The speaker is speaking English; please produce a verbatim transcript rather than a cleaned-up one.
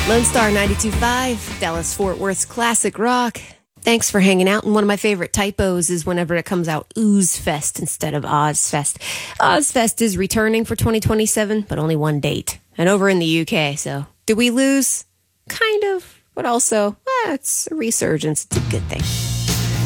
Lone Star ninety-two point five, Dallas-Fort Worth's classic rock. Thanks for hanging out. And one of my favorite typos is whenever it comes out Oozfest instead of Ozfest. Ozfest is returning for twenty twenty-seven, but only one date. And over in the U K, so did we lose? Kind of, but also, eh, it's a resurgence. It's a good thing.